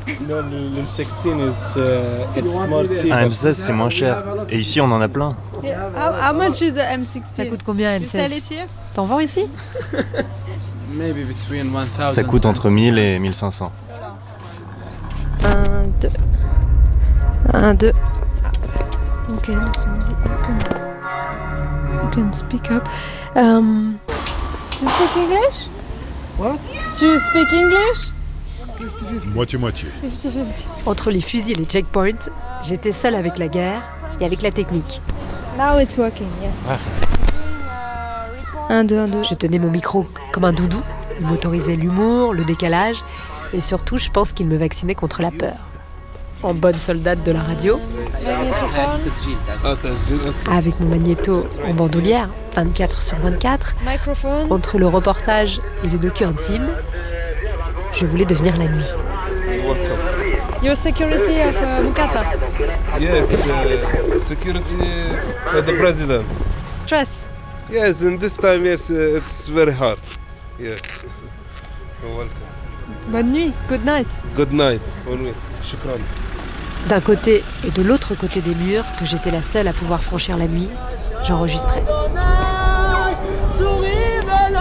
Un M16 c'est moins cher. Et ici on en a plein. How much is a M16? Ça coûte combien un You sell M16? it here? T'en vends ici? Ça coûte entre 1000 et 1500. 1, 2. 1, 2. Okay, you can speak up. Do you speak English? What? Do you speak English? Moitié-moitié. 50-50. Entre les fusils et les checkpoints, j'étais seule avec la guerre et avec la technique. Now it's working, yes. 1, 2, 1, 2. Je tenais mon micro comme un doudou. Il m'autorisait l'humour, le décalage et surtout, je pense qu'il me vaccinait contre la peur. En bonne soldate de la radio, avec mon magnéto en bandoulière, 24/24, Microphone. entre le reportage et le docu intime, je voulais devenir la nuit. Your security of Mukata. Yes, security for the president. Stress. Yes, in this time, yes, it's very hard. Yes. You're welcome. Bonne nuit. Good night. Good night. Bonne nuit. Shukran. D'un côté et de l'autre côté des murs, que j'étais la seule à pouvoir franchir la nuit, j'enregistrais.